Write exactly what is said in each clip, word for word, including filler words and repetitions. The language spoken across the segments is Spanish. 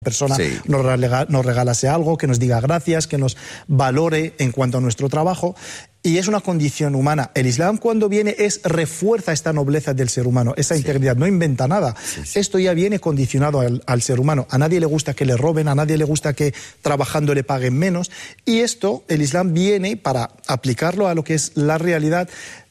persona sí. nos, regala, nos regalase algo, que nos diga gracias, que nos valore en cuanto a nuestro trabajo. Y es una condición humana. El Islam, cuando viene, es refuerza esta nobleza del ser humano, esa sí. integridad, no inventa nada. Sí, sí. Esto ya viene condicionado al, al ser humano. A nadie le gusta que le roben, a nadie le gusta que trabajando le paguen menos. Y esto, el Islam viene para aplicarlo a lo que es la realidad,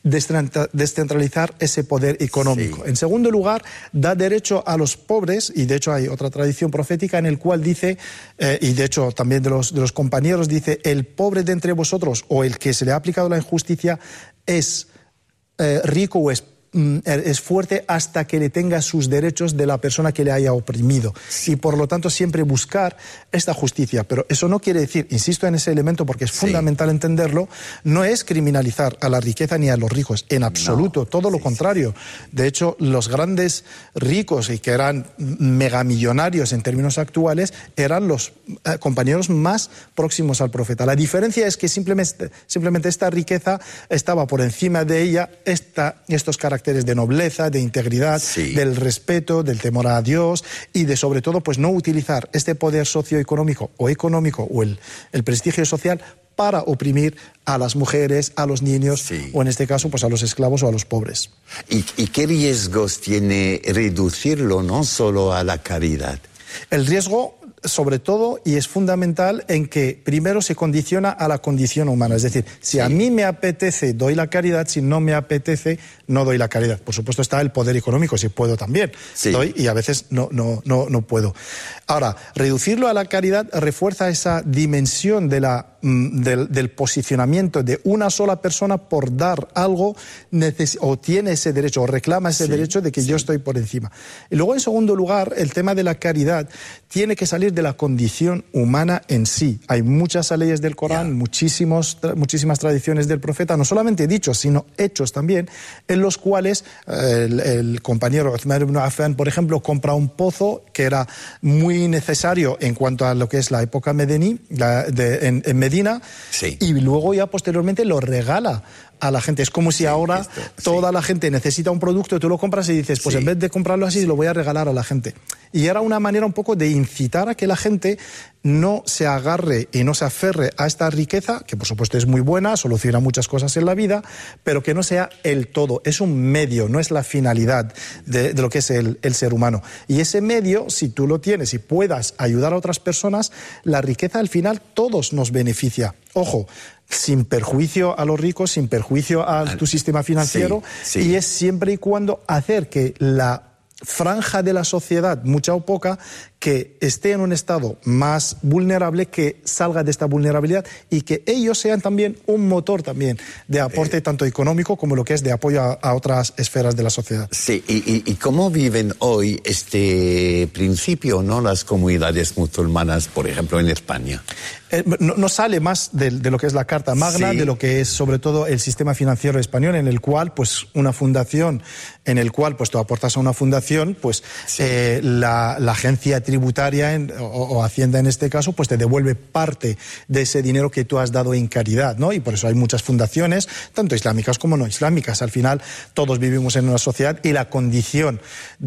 descentralizar ese poder económico. Sí. En segundo lugar, da derecho a los pobres, y de hecho hay otra tradición profética en el cual dice, eh, y de hecho también de los, de los compañeros, dice, el pobre de entre vosotros o el que se le ha aplicado la injusticia es eh, rico o es es fuerte hasta que le tenga sus derechos de la persona que le haya oprimido. Y por lo tanto siempre buscar esta justicia. Pero eso no quiere decir, insisto en ese elemento porque es sí. fundamental entenderlo, no es criminalizar a la riqueza ni a los ricos, en absoluto, no. todo lo sí, contrario. Sí. De hecho, los grandes ricos y que eran megamillonarios en términos actuales eran los eh, compañeros más próximos al profeta. La diferencia es que simplemente, simplemente esta riqueza estaba por encima de ella, esta, estos caracteres de nobleza, de integridad, sí. del respeto, del temor a Dios y de sobre todo pues no utilizar este poder socioeconómico o económico o el, el prestigio social para oprimir a las mujeres, a los niños sí. o en este caso pues a los esclavos o a los pobres. ¿Y, y qué riesgos tiene reducirlo no solo a la caridad? El riesgo sobre todo, y es fundamental, en que primero se condiciona a la condición humana. Es decir, si sí. a mí me apetece, doy la caridad, si no me apetece, no doy la caridad. Por supuesto está el poder económico, si puedo también. Sí. Doy y a veces no, no, no, no puedo. Ahora, reducirlo a la caridad refuerza esa dimensión de la, del, del posicionamiento de una sola persona por dar algo, neces- o tiene ese derecho, o reclama ese sí. derecho de que sí. yo estoy por encima. Y luego, en segundo lugar, el tema de la caridad tiene que salir de la condición humana en sí. Hay muchas leyes del Corán, yeah. muchísimos, muchísimas tradiciones del profeta, no solamente dichos, sino hechos también, en los cuales eh, el, el compañero Uthman ibn Affan, por ejemplo, compra un pozo que era muy necesario en cuanto a lo que es la época medení, la de, en, en Medina, sí. y luego ya posteriormente lo regala a la gente. Es como si sí, ahora esto, toda sí. la gente necesita un producto, tú lo compras y dices, pues sí. en vez de comprarlo así, lo voy a regalar a la gente. Y era una manera un poco de incitar a que la gente no se agarre y no se aferre a esta riqueza, que por supuesto es muy buena, soluciona muchas cosas en la vida, pero que no sea el todo. Es un medio, no es la finalidad de, de lo que es el, el ser humano. Y ese medio, si tú lo tienes y puedas ayudar a otras personas, la riqueza al final todos nos beneficia. Ojo, sin perjuicio a los ricos, sin perjuicio a tu sistema financiero, sí, sí. y es siempre y cuando hacer que la franja de la sociedad, mucha o poca, que esté en un estado más vulnerable, que salga de esta vulnerabilidad y que ellos sean también un motor también de aporte eh, tanto económico como lo que es de apoyo a, a otras esferas de la sociedad. Sí, y, y, y cómo viven hoy este principio, ¿no? Las comunidades musulmanas, por ejemplo, en España. Eh, no, no sale más de, de lo que es la Carta Magna, sí. de lo que es sobre todo el sistema financiero español, en el cual pues una fundación, en el cual pues tú aportas a una fundación, pues sí. eh, la, la agencia tributaria en, o, o Hacienda en este caso, pues te devuelve parte de ese dinero que tú has dado en caridad, ¿no? Y por eso hay muchas fundaciones, tanto islámicas como no islámicas. Al final todos vivimos en una sociedad y la condición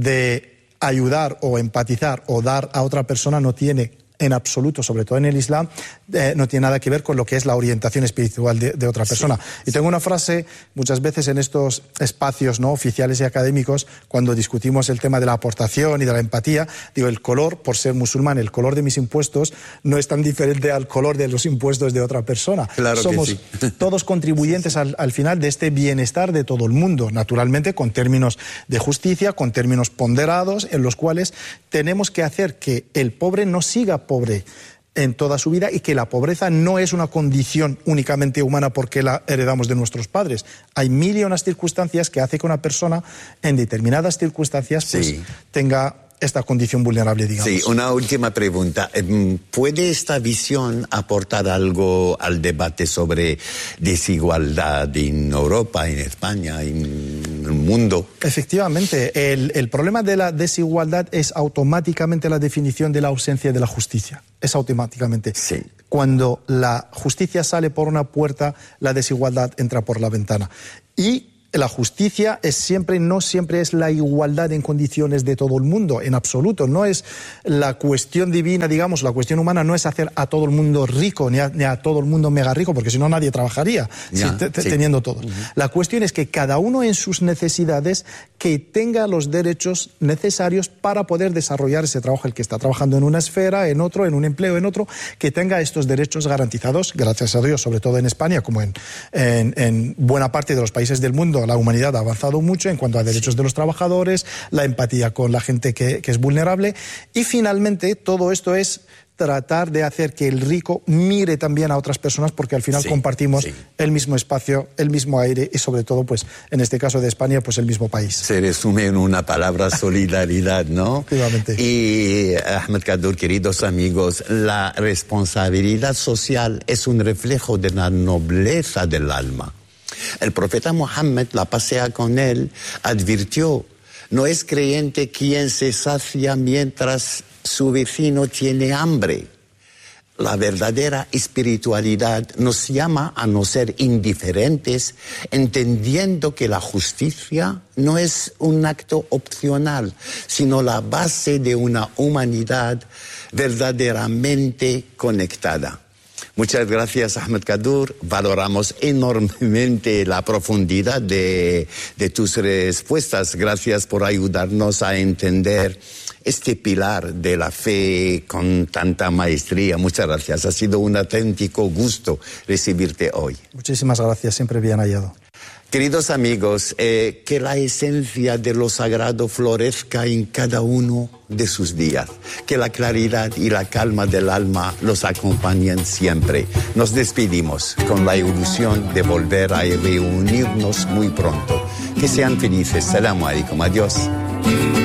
de ayudar o empatizar o dar a otra persona no tiene en absoluto, sobre todo en el Islam, eh, no tiene nada que ver con lo que es la orientación espiritual de, de otra persona. Sí, y tengo una frase, muchas veces en estos espacios no oficiales y académicos, cuando discutimos el tema de la aportación y de la empatía, digo, el color, por ser musulmán, el color de mis impuestos no es tan diferente al color de los impuestos de otra persona. Claro Somos que sí. todos contribuyentes sí, sí. Al, al final de este bienestar de todo el mundo, naturalmente con términos de justicia, con términos ponderados, en los cuales tenemos que hacer que el pobre no siga pobre en toda su vida y que la pobreza no es una condición únicamente humana porque la heredamos de nuestros padres. Hay mil y unas circunstancias que hace que una persona en determinadas circunstancias pues, sí. tenga esta condición vulnerable, digamos. Sí, una última pregunta. ¿Puede esta visión aportar algo al debate sobre desigualdad en Europa, en España, en el mundo? Efectivamente, el, el problema de la desigualdad es automáticamente la definición de la ausencia de la justicia. Es automáticamente. Sí. Cuando la justicia sale por una puerta, la desigualdad entra por la ventana. Y La justicia es siempre, no siempre es la igualdad en condiciones de todo el mundo, en absoluto. No es la cuestión divina, digamos, la cuestión humana no es hacer a todo el mundo rico, ni a, ni a todo el mundo mega rico, porque si no nadie trabajaría ya, si te, te, sí. teniendo todo. Uh-huh. La cuestión es que cada uno en sus necesidades que tenga los derechos necesarios para poder desarrollar ese trabajo, el que está trabajando en una esfera, en otro, en un empleo, en otro, que tenga estos derechos garantizados, gracias a Dios, sobre todo en España, como en, en, en buena parte de los países del mundo. La humanidad ha avanzado mucho en cuanto a derechos de los trabajadores, la empatía con la gente que, que es vulnerable, y finalmente todo esto es tratar de hacer que el rico mire también a otras personas, porque al final sí, compartimos sí. el mismo espacio, el mismo aire y sobre todo, pues en este caso de España, pues el mismo país. Se resume en una palabra: solidaridad, ¿no? Efectivamente. Y Ahmed Kaddour, queridos amigos, la responsabilidad social es un reflejo de la nobleza del alma. El profeta Muhammad, la pasea con él, advirtió: no es creyente quien se sacia mientras su vecino tiene hambre. La verdadera espiritualidad nos llama a no ser indiferentes, entendiendo que la justicia no es un acto opcional, sino la base de una humanidad verdaderamente conectada. Muchas gracias, Ahmed Kaddour. Valoramos enormemente la profundidad de, de tus respuestas. Gracias por ayudarnos a entender este pilar de la fe con tanta maestría. Muchas gracias. Ha sido un auténtico gusto recibirte hoy. Muchísimas gracias. Siempre bien hallado. Queridos amigos, eh, que la esencia de lo sagrado florezca en cada uno de sus días. Que la claridad y la calma del alma los acompañen siempre. Nos despedimos con la ilusión de volver a reunirnos muy pronto. Que sean felices. Salamu alaikum. Adiós.